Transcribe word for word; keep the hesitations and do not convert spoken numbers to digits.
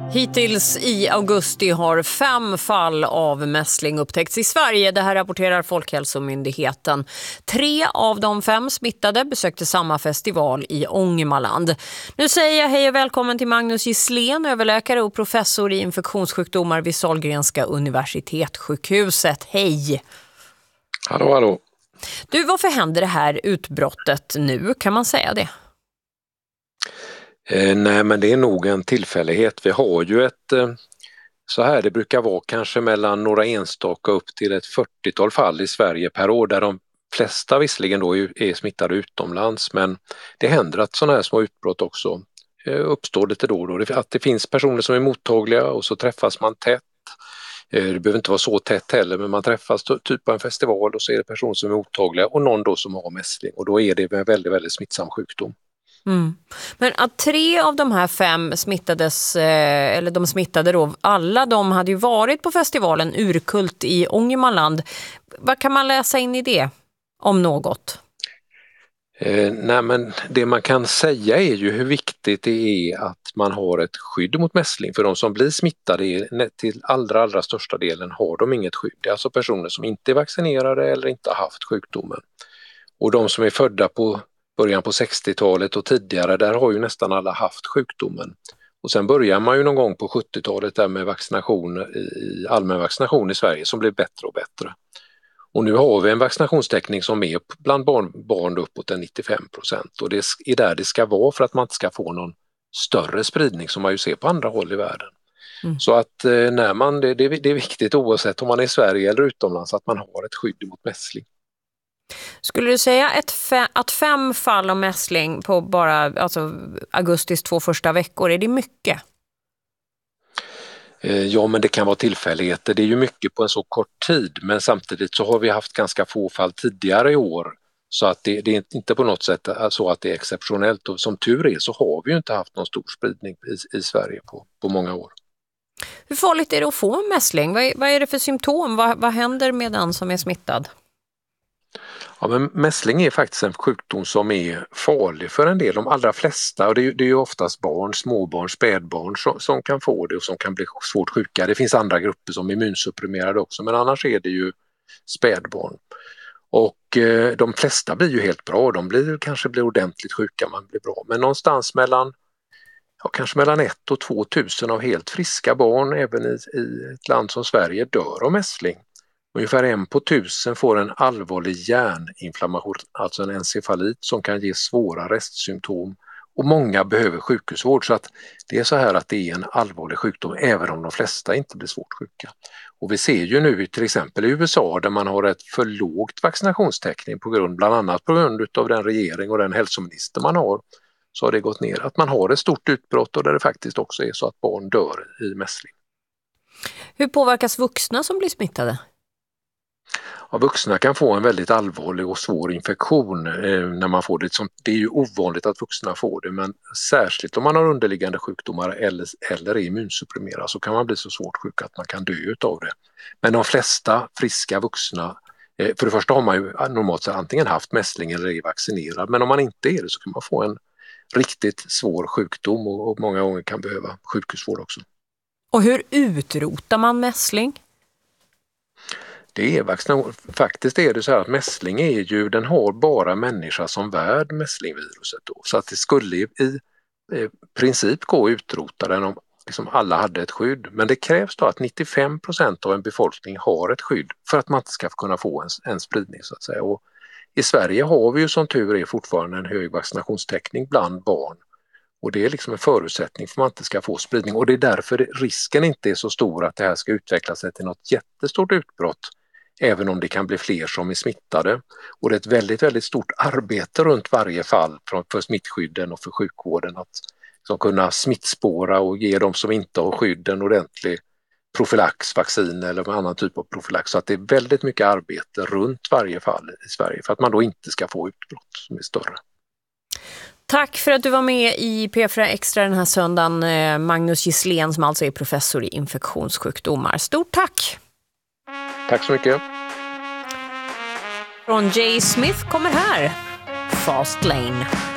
Hittills i augusti har fem fall av mässling upptäckts i Sverige. Det här rapporterar Folkhälsomyndigheten. Tre av de fem smittade besökte samma festival i Ångermanland. Nu säger jag hej och välkommen till Magnus Gisslén, överläkare och professor i infektionssjukdomar vid Sahlgrenska universitetssjukhuset. Hej! Hallå, hallå. Du, varför händer det här utbrottet nu? Kan man säga det? Eh, nej, men det är nog en tillfällighet. Vi har ju ett, eh, så här det brukar vara, kanske mellan några enstaka upp till ett fyrtiotal fall i Sverige per år, där de flesta visserligen då är, är smittade utomlands, men det händer att sådana här små utbrott också eh, uppstår lite då och då. Det, att det finns personer som är mottagliga och så träffas man tätt. Eh, det behöver inte vara så tätt heller, men man träffas typ på en festival och så är det personer som är mottagliga och någon då som har mässling, och då är det en väldigt, väldigt smittsam sjukdom. Mm. Men att tre av de här fem smittades, eh, eller de smittade då, alla de hade ju varit på festivalen Urkult i Ångermanland. Vad kan man läsa in i det, om något? Eh, nej, men det man kan säga är ju hur viktigt det är att man har ett skydd mot mässling. För de som blir smittade är, till allra, allra största delen har de inget skydd. Det är alltså personer som inte är vaccinerade eller inte har haft sjukdomen. Och de som är födda på början på sextiotalet och tidigare, där har ju nästan alla haft sjukdomen. Och sen börjar man ju någon gång på sjuttiotalet där med vaccination, i allmän vaccination i Sverige, som blir bättre och bättre. Och nu har vi en vaccinationstäckning som är bland barn, barn uppåt än nittiofem procent, och det är där det ska vara för att man inte ska få någon större spridning som man ju ser på andra håll i världen. Mm. Så att när man, det, det är viktigt oavsett om man är i Sverige eller utomlands att man har ett skydd mot mässling. Skulle du säga ett fe- att fem fall av mässling på bara alltså, augustis två första veckor, är det mycket? Ja, men det kan vara tillfälligheter. Det är ju mycket på en så kort tid, men samtidigt så har vi haft ganska få fall tidigare i år, så att det, det är inte på något sätt så att det är exceptionellt, och som tur är så har vi ju inte haft någon stor spridning i, i Sverige på, på många år. Hur farligt är det att få en mässling? Vad, vad är det för symptom? Vad, vad händer med den som är smittad? Ja, men mässling är faktiskt en sjukdom som är farlig för en del, de allra flesta, och det är, det är ju oftast barn, småbarn, spädbarn som, som kan få det och som kan bli svårt sjuka. Det finns andra grupper som är immunsupprimerade också, men annars är det ju spädbarn. Och eh, de flesta blir ju helt bra, de blir, kanske blir ordentligt sjuka, man blir bra, men någonstans mellan, ja, kanske mellan ett och två tusen av helt friska barn även i, i ett land som Sverige dör av mässling. Ungefär en på tusen får en allvarlig hjärninflammation, alltså en encefalit som kan ge svåra restsymptom, och många behöver sjukhusvård. Så att det är så här att det är en allvarlig sjukdom även om de flesta inte blir svårt sjuka. Och vi ser ju nu till exempel i U S A där man har ett för lågt vaccinationstäckning på grund, bland annat på grund av den regering och den hälsominister man har, så har det gått ner. Att man har ett stort utbrott och där det faktiskt också är så att barn dör i mässling. Hur påverkas vuxna som blir smittade? Ja, vuxna kan få en väldigt allvarlig och svår infektion eh, när man får det. Det är ju ovanligt att vuxna får det, men särskilt om man har underliggande sjukdomar eller, eller är immunsupprimerad så kan man bli så svårt sjuk att man kan dö utav det. Men de flesta friska vuxna, eh, för det första har man ju normalt sett antingen haft mässling eller är vaccinerad, men om man inte är det så kan man få en riktigt svår sjukdom och, och många gånger kan behöva sjukhusvård också. Och hur utrotar man mässling? Det är vaccination. Faktiskt är det så här att mässling är ju, den har bara människa som värd mässlingviruset då. Så att det skulle i, i princip gå att utrota den om liksom alla hade ett skydd. Men det krävs då att nittiofem procent av en befolkning har ett skydd för att man inte ska kunna få en, en spridning så att säga. Och i Sverige har vi ju som tur är fortfarande en hög vaccinationstäckning bland barn. Och det är liksom en förutsättning för att man inte ska få spridning. Och det är därför risken inte är så stor att det här ska utveckla sig till något jättestort utbrott, även om det kan bli fler som är smittade. Och det är ett väldigt, väldigt stort arbete runt varje fall för smittskydden och för sjukvården att liksom kunna smittspåra och ge de som inte har skydd en ordentlig profylax, vaccin eller annan typ av profylax. Så att det är väldigt mycket arbete runt varje fall i Sverige för att man då inte ska få utbrott som är större. Tack för att du var med i P fyra Extra den här söndagen, Magnus Gisslén, som alltså är professor i infektionssjukdomar. Stort tack! Tack så mycket. Från Jay Smith kommer här Fast Lane.